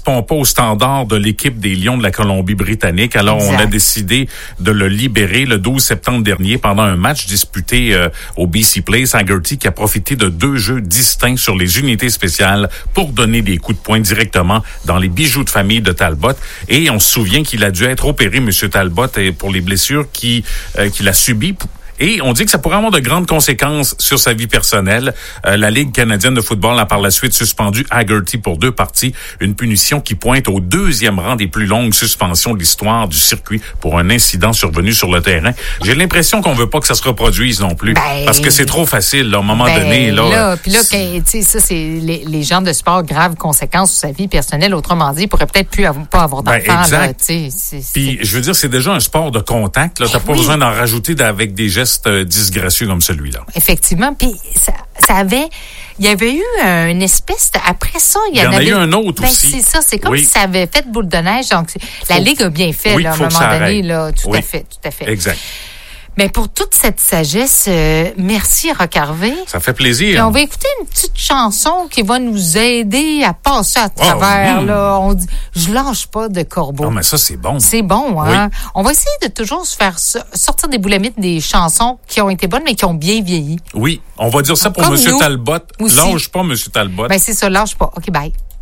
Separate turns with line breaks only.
correspond pas au standard de l'équipe des Lions de la Colombie-Britannique. Alors,
Exact.
on a décidé de le libérer le 12 septembre dernier pendant un match disputé au BC Place. Haggerty qui a profité de 2 jeux distincts sur les unités spéciales pour donner des coups de poing directement dans les bijoux de famille de Talbot. Et on se souvient qu'il a dû être opéré, M. Talbot, pour les blessures qu'il a subies. Et on dit que ça pourrait avoir de grandes conséquences sur sa vie personnelle. La Ligue canadienne de football a par la suite suspendu Haggerty pour 2 parties, une punition qui pointe au 2e rang des plus longues suspensions de l'histoire du circuit pour un incident survenu sur le terrain. J'ai l'impression qu'on veut pas que ça se reproduise non plus, parce que c'est trop facile, là, à un moment donné.
Puis là, tu sais, ça, c'est les gens de sport, graves conséquences sur sa vie personnelle. Autrement dit, il pourrait peut-être pas avoir d'enfant.
Exact. Puis, je veux dire, c'est déjà un sport de contact. Là, t'as pas besoin d'en rajouter avec des gestes disgracieux comme celui-là.
Effectivement. Puis il y avait eu une espèce après ça, il y en avait
eu un autre aussi.
C'est ça, c'est comme si ça avait fait boule de neige. Donc la Ligue a bien fait là, à un moment donné là, tout à fait.
Exact.
Mais pour toute cette sagesse, merci Roch Harvey.
Ça fait plaisir.
Et on va écouter une petite chanson qui va nous aider à passer à travers. Là, on dit, je lâche pas de Corbeau.
Non, mais ça, c'est bon.
C'est bon, hein?
Oui.
On va essayer de toujours se faire sortir des boulamites des chansons qui ont été bonnes, mais qui ont bien vieilli.
Oui, on va dire ça pour
Comme
M.
nous
Talbot.
aussi.
Lâche pas, M. Talbot.
Ben, c'est ça, lâche pas. OK, bye.